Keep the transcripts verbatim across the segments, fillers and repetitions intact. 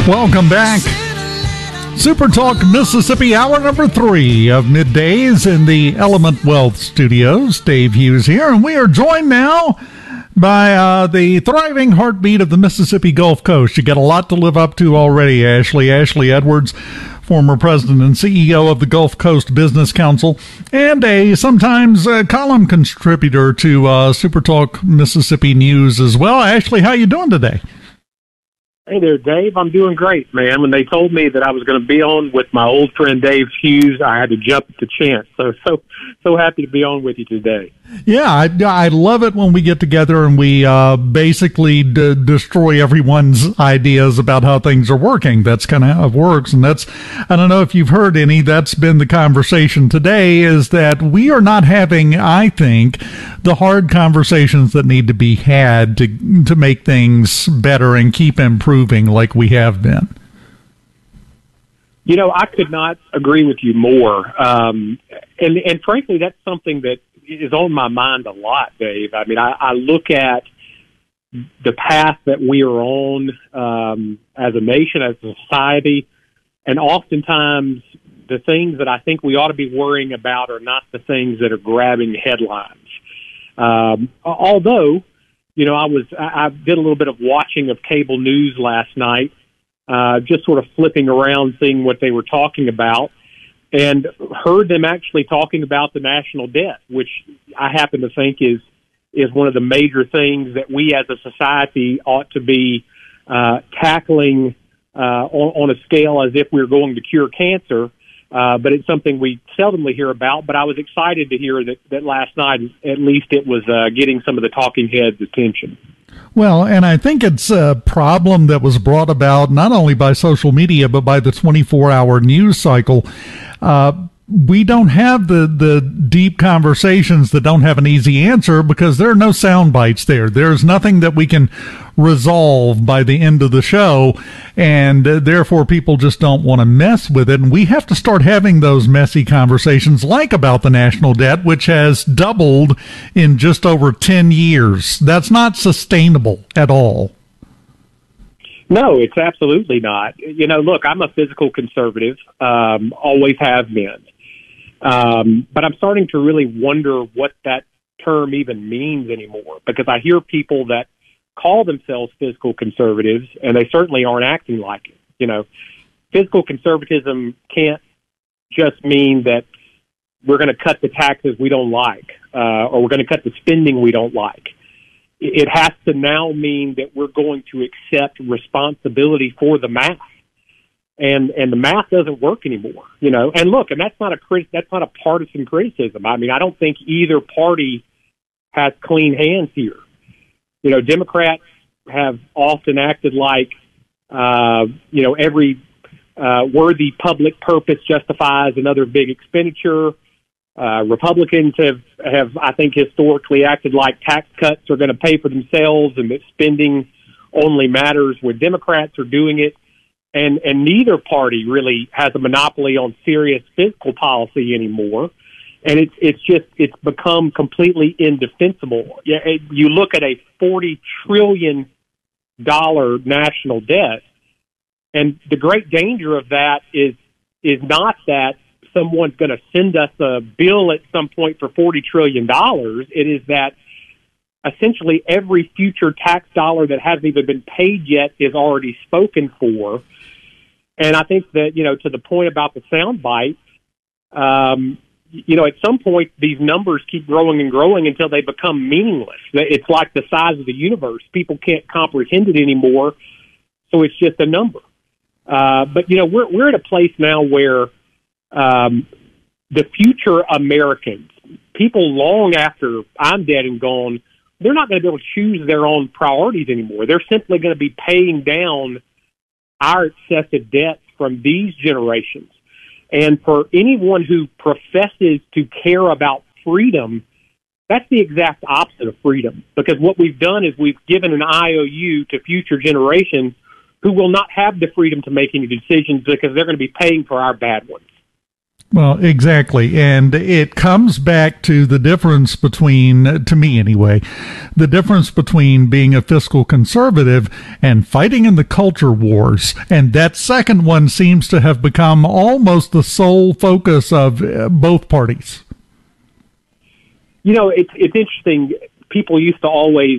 Welcome back. Super Talk Mississippi, hour number three of middays in the Element Wealth Studios. Dave Hughes here, and we are joined now by uh, the thriving heartbeat of the Mississippi Gulf Coast. You got a lot to live up to already, Ashley. Ashley Edwards, former president and C E O of the Gulf Coast Business Council, and a sometimes uh, column contributor to uh, Super Talk Mississippi News as well. Ashley, how you doing today? Hey there, Dave. I'm doing great, man. When they told me that I was going to be on with my old friend Dave Hughes, I had to jump at the chance. So, so, so happy to be on with you today. Yeah, I, I love it when we get together and we uh, basically d- destroy everyone's ideas about how things are working. That's kind of how it works. And that's, I don't know if you've heard any, that's been the conversation today, is that we are not having, I think, the hard conversations that need to be had to to make things better and keep improving like we have been. You know, I could not agree with you more. Um, and, and frankly, that's something that is on my mind a lot, Dave. I mean, I, I look at the path that we are on um, as a nation, as a society, and oftentimes the things that I think we ought to be worrying about are not the things that are grabbing headlines. Um, although, you know, I was I, I did a little bit of watching of cable news last night, uh, just sort of flipping around, seeing what they were talking about, and heard them actually talking about the national debt, which I happen to think is is one of the major things that we as a society ought to be uh, tackling uh, on, on a scale as if we we're going to cure cancer. Uh, but it's something we seldomly hear about. But I was excited to hear that, that last night, at least it was uh, getting some of the talking heads' attention. Well, and I think it's a problem that was brought about not only by social media, but by the twenty-four hour news cycle. Uh, we don't have the, the deep conversations that don't have an easy answer because there are no sound bites there. There's nothing that we can resolve by the end of the show, and uh, therefore people just don't want to mess with it. And we have to start having those messy conversations like about the national debt, which has doubled in just over ten years. That's not sustainable at all. No, it's absolutely not. You know, look, I'm a physical conservative, um, always have been. Um, but I'm starting to really wonder what that term even means anymore, because I hear people that call themselves fiscal conservatives, and they certainly aren't acting like it. You know, fiscal conservatism can't just mean that we're going to cut the taxes we don't like, uh, or we're going to cut the spending we don't like. It has to now mean that we're going to accept responsibility for the math. And and the math doesn't work anymore, you know. And look, and that's not a crit- that's not a partisan criticism. I mean, I don't think either party has clean hands here. You know, Democrats have often acted like, uh, you know, every uh, worthy public purpose justifies another big expenditure. Uh, Republicans have, have, I think, historically acted like tax cuts are going to pay for themselves and that spending only matters when Democrats are doing it. And, and neither party really has a monopoly on serious fiscal policy anymore. And it's, it's just, it's become completely indefensible. You look at a forty trillion dollars national debt, and the great danger of that is, is not that someone's going to send us a bill at some point for forty trillion dollars. It is that essentially every future tax dollar that hasn't even been paid yet is already spoken for. And I think that, you know, to the point about the soundbite, um, you know, at some point these numbers keep growing and growing until they become meaningless. It's like the size of the universe. People can't comprehend it anymore, so it's just a number. Uh, but, you know, we're we're at a place now where um, the future Americans, people long after I'm dead and gone, they're not going to be able to choose their own priorities anymore. They're simply going to be paying down our excessive debts from these generations. And for anyone who professes to care about freedom, that's the exact opposite of freedom. Because what we've done is we've given an I O U to future generations who will not have the freedom to make any decisions because they're going to be paying for our bad ones. Well, exactly. And it comes back to the difference between, to me anyway, the difference between being a fiscal conservative and fighting in the culture wars. And that second one seems to have become almost the sole focus of uh, both parties. You know, it's, it's interesting. People used to always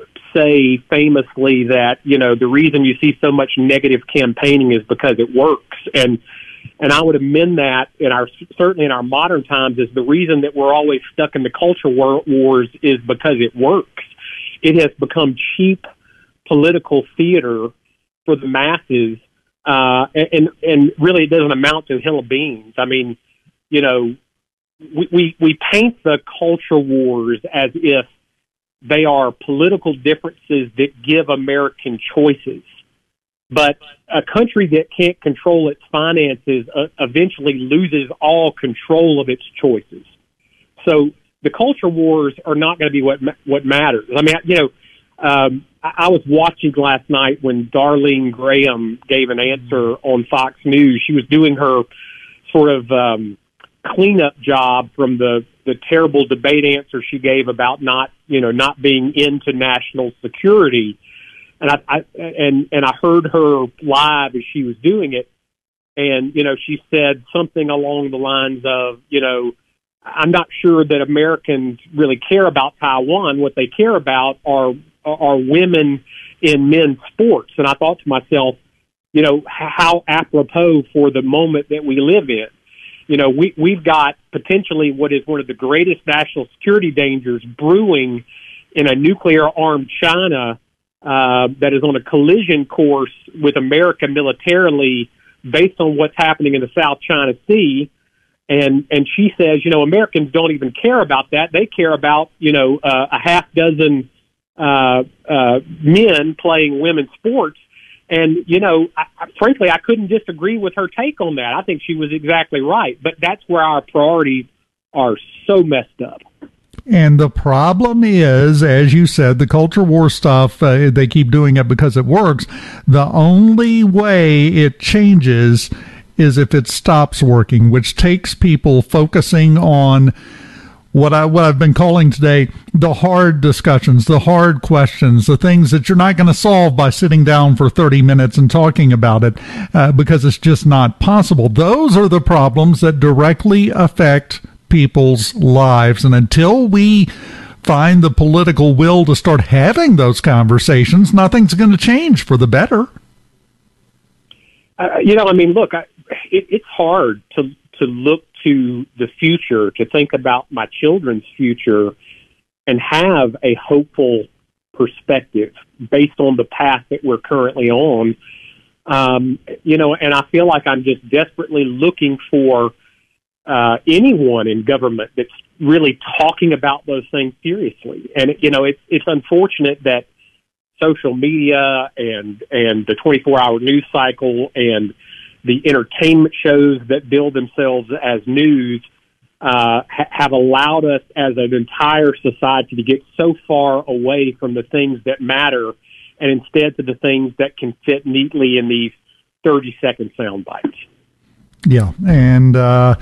say famously that, you know, the reason you see so much negative campaigning is because it works. And And I would amend that in our, certainly in our modern times, is the reason that we're always stuck in the culture war, wars is because it works. It has become cheap political theater for the masses, uh, and, and really it doesn't amount to a hill of beans. I mean, you know, we, we, we paint the culture wars as if they are political differences that give American choices. But a country that can't control its finances uh, eventually loses all control of its choices. So the culture wars are not going to be what what matters. I mean, you know, um, I, I was watching last night when Darlene Graham gave an answer on Fox News. She was doing her sort of um, cleanup job from the the terrible debate answer she gave about not, you know, not being into national security. And I, I and and I heard her live as she was doing it, and you know she said something along the lines of, you know, I'm not sure that Americans really care about Taiwan. What they care about are are women in men's sports. And I thought to myself, you know, how apropos for the moment that we live in. You know, we we've got potentially what is one of the greatest national security dangers brewing in a nuclear armed China. Uh, that is on a collision course with America militarily based on what's happening in the South China Sea. And, and she says, you know, Americans don't even care about that. They care about, you know, uh, a half dozen uh, uh, men playing women's sports. And, you know, I, I, frankly, I couldn't disagree with her take on that. I think she was exactly right. But that's where our priorities are so messed up. And the problem is, as you said, the culture war stuff, uh, they keep doing it because it works. The only way it changes is if it stops working, which takes people focusing on what, I, what I've been calling today the hard discussions, the hard questions, the things that you're not going to solve by sitting down for thirty minutes and talking about it, uh, because it's just not possible. Those are the problems that directly affect people's lives. And until we find the political will to start having those conversations, nothing's going to change for the better. Uh, you know, I mean, look, I, it, it's hard to to look to the future, to think about my children's future and have a hopeful perspective based on the path that we're currently on. Um, you know, and I feel like I'm just desperately looking for Uh, anyone in government that's really talking about those things seriously. And, you know, it's, it's unfortunate that social media and, and the twenty-four hour news cycle and the entertainment shows that bill themselves as news uh, ha- have allowed us as an entire society to get so far away from the things that matter and instead to the things that can fit neatly in these thirty second sound bites. Yeah, and uh,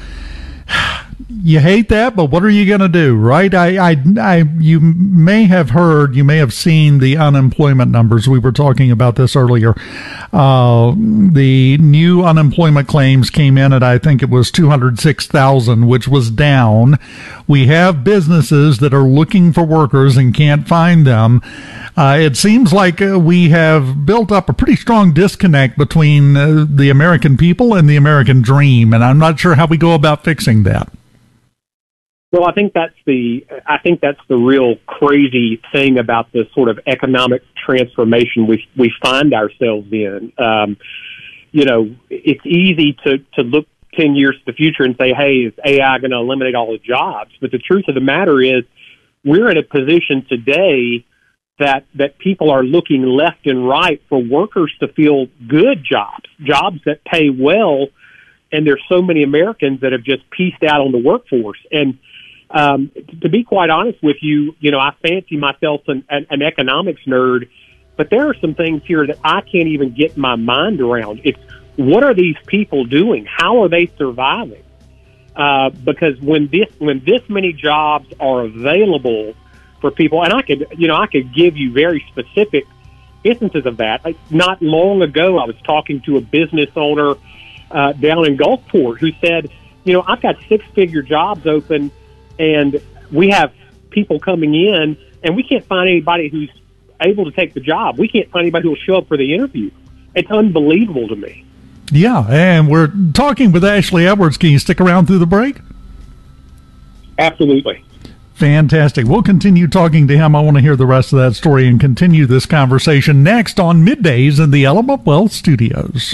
you hate that, but what are you going to do, right? I, I, I, you may have heard, you may have seen the unemployment numbers. We were talking about this earlier. Uh, the new unemployment claims came in at, I think it was two hundred six thousand, which was down. We have businesses that are looking for workers and can't find them. Uh, it seems like uh, we have built up a pretty strong disconnect between uh, the American people and the American dream, and I'm not sure how we go about fixing that. Well, I think that's the I think that's the real crazy thing about the sort of economic transformation we we find ourselves in. Um, you know, it's easy to to look ten years to the future and say, "Hey, is A I going to eliminate all the jobs?" But the truth of the matter is, we're in a position today that that people are looking left and right for workers to fill good jobs, jobs that pay well, and there's so many Americans that have just pieced out on the workforce. And Um, to be quite honest with you, you know, I fancy myself an, an, an economics nerd, but there are some things here that I can't even get my mind around. It's what are these people doing? How are they surviving? uh, because when this when this many jobs are available for people, and I could you know I could give you very specific instances of that. Like, not long ago, I was talking to a business owner uh, down in Gulfport who said, you know, I've got six figure jobs open, and we have people coming in, and we can't find anybody who's able to take the job. We can't find anybody who will show up for the interview. It's unbelievable to me. Yeah, and we're talking with Ashley Edwards. Can you stick around through the break? Absolutely. Fantastic. We'll continue talking to him. I want to hear the rest of that story and continue this conversation next on Middays in the Element Wealth Studios.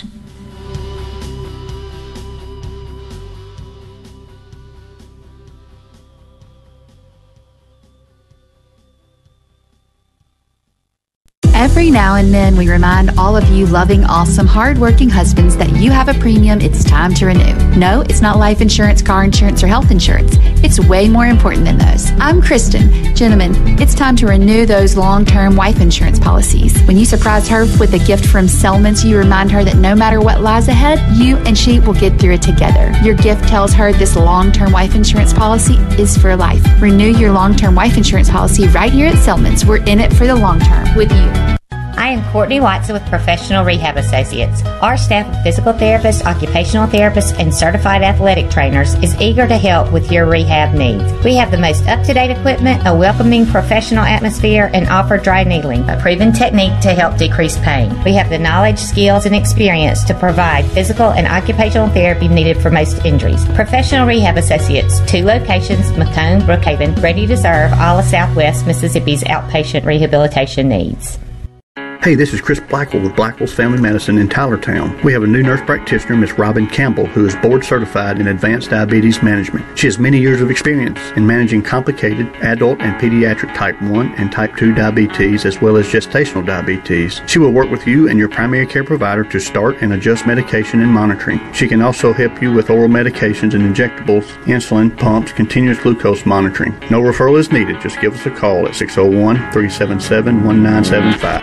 Every now and then, we remind all of you loving, awesome, hardworking husbands that you have a premium it's time to renew. No, it's not life insurance, car insurance, or health insurance. It's way more important than those. I'm Kristen. Gentlemen, it's time to renew those long-term wife insurance policies. When you surprise her with a gift from Selman's, you remind her that no matter what lies ahead, you and she will get through it together. Your gift tells her this long-term wife insurance policy is for life. Renew your long-term wife insurance policy right here at Selman's. We're in it for the long term with you. I am Courtney Watson with Professional Rehab Associates. Our staff of physical therapists, occupational therapists, and certified athletic trainers is eager to help with your rehab needs. We have the most up-to-date equipment, a welcoming professional atmosphere, and offer dry needling, a proven technique to help decrease pain. We have the knowledge, skills, and experience to provide physical and occupational therapy needed for most injuries. Professional Rehab Associates, two locations, Macomb, Brookhaven, ready to serve all of Southwest Mississippi's outpatient rehabilitation needs. Hey, this is Chris Blackwell with Blackwell's Family Medicine in Tylertown. We have a new nurse practitioner, Miss Robin Campbell, who is board certified in advanced diabetes management. She has many years of experience in managing complicated adult and pediatric type one and type two diabetes, as well as gestational diabetes. She will work with you and your primary care provider to start and adjust medication and monitoring. She can also help you with oral medications and injectables, insulin, pumps, continuous glucose monitoring. No referral is needed. Just give us a call at six oh one, three seven seven, one nine seven five.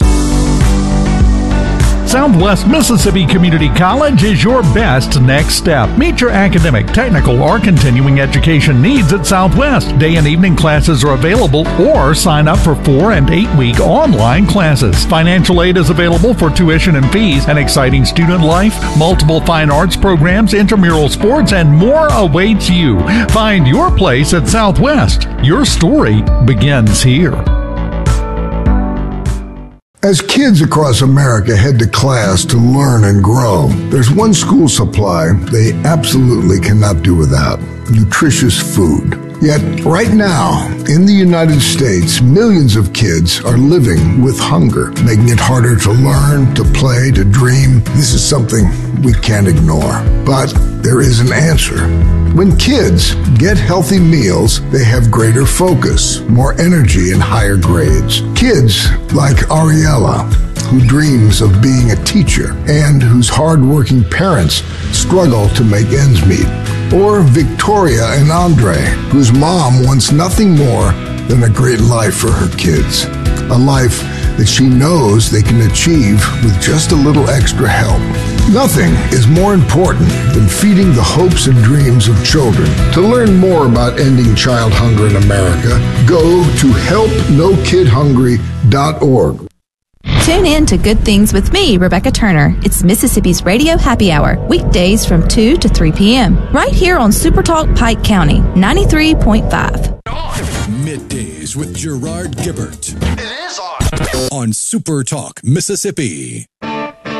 Southwest Mississippi Community College is your best next step. Meet your academic, technical, or continuing education needs at Southwest. Day and evening classes are available, or sign up for four and eight week online classes. Financial aid is available for tuition and fees, an exciting student life, multiple fine arts programs, intramural sports, and more awaits you. Find your place at Southwest. Your story begins here. As kids across America head to class to learn and grow, there's one school supply they absolutely cannot do without: nutritious food. Yet, right now, in the United States, millions of kids are living with hunger, making it harder to learn, to play, to dream. This is something we can't ignore. But there is an answer. When kids get healthy meals, they have greater focus, more energy, and higher grades. Kids like Ariella, who dreams of being a teacher and whose hardworking parents struggle to make ends meet. Or Victoria and Andre, whose mom wants nothing more than a great life for her kids. A life that she knows they can achieve with just a little extra help. Nothing is more important than feeding the hopes and dreams of children. To learn more about ending child hunger in America, go to help no kid hungry dot org. Tune in to Good Things with me, Rebecca Turner. It's Mississippi's Radio Happy Hour, weekdays from two to three p.m. right here on Super Talk Pike County, ninety-three point five. Middays with Gerard Gibbert. It is on. On Super Talk Mississippi.